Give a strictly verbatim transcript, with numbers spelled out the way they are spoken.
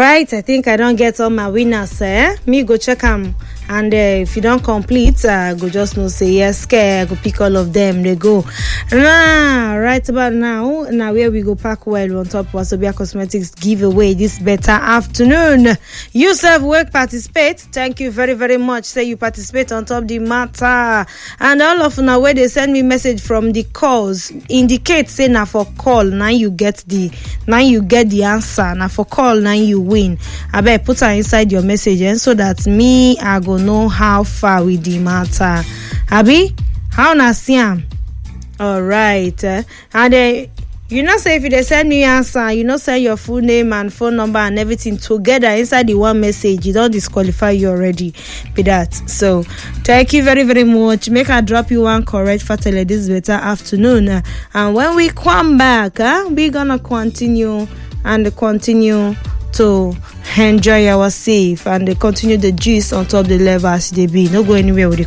right, I think I don't get all my winners. Eh? Me go check them. And uh, if you don't complete, uh, go just no say yes, care, go pick all of them, they go. Nah, right about now, now where we go pack well on top of Wazobia Cosmetics giveaway this better afternoon. You self work participate. Thank you very, very much. Say you participate on top the matter. And all of now where they send me message from the calls, indicate say now for call, now you get the now you get the answer. Now for call, now you win. I bet put her inside your message and so that me I go know how far with the matter. Abi, how na see am? All right, uh, and uh, you know say if they send me answer, you know say your full name and phone number and everything together inside the one message, you don't disqualify you already. Be that. So thank you very very much. Make I drop you one correct fatally this better afternoon, uh, and when we come back, uh, we gonna continue and continue to enjoy our safe and continue the juice on top the level as they be. No go anywhere with the